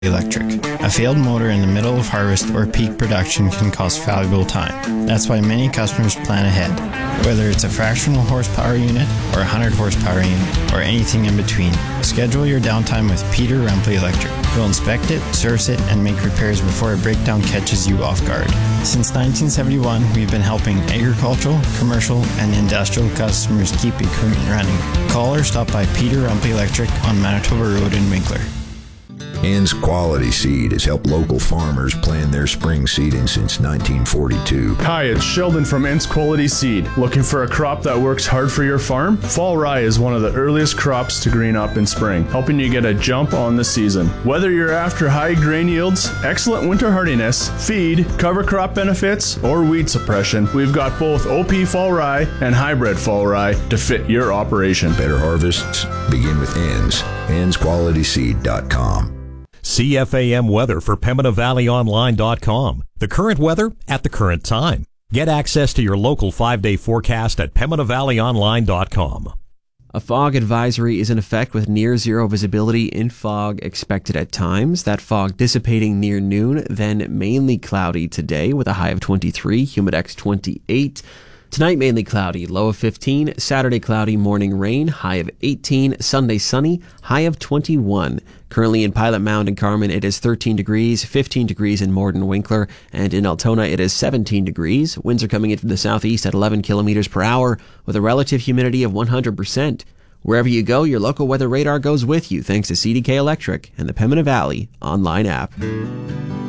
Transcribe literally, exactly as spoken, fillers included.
Electric. A failed motor in the middle of harvest or peak production can cost valuable time. That's why many customers plan ahead. Whether it's a fractional horsepower unit or a one hundred horsepower unit or anything in between, schedule your downtime with Peter Rumpeley Electric. We'll inspect it, service it, and make repairs before a breakdown catches you off guard. Since nineteen seventy-one, we've been helping agricultural, commercial, and industrial customers keep equipment running. Call or stop by Peter Rumpeley Electric on Manitoba Road in Winkler. Ann's Quality Seed has helped local farmers plan their spring seeding since nineteen forty-two. Hi, it's Sheldon from Ann's Quality Seed. Looking for a crop that works hard for your farm? Fall rye is one of the earliest crops to green up in spring, helping you get a jump on the season. Whether you're after high grain yields, excellent winter hardiness, feed, cover crop benefits, or weed suppression, we've got both O P fall rye and hybrid fall rye to fit your operation. Better harvests begin with Ann's. anns quality seed dot com. C F A M weather for Pembina Valley Online dot com. The current weather at the current time. Get access to your local five-day forecast at Pembina Valley Online dot com. A fog advisory is in effect with near zero visibility in fog expected at times. That fog dissipating near noon, then mainly cloudy today with a high of twenty-three, humidex twenty-eight. Tonight, mainly cloudy, low of fifteen. Saturday, cloudy, morning rain, high of eighteen. Sunday, sunny, high of twenty-one. Currently in Pilot Mound and Carman, it is thirteen degrees, fifteen degrees in Morden Winkler, and in Altona, it is seventeen degrees. Winds are coming in from the southeast at eleven kilometers per hour with a relative humidity of one hundred percent. Wherever you go, your local weather radar goes with you thanks to C D K Electric and the Pembina Valley online app.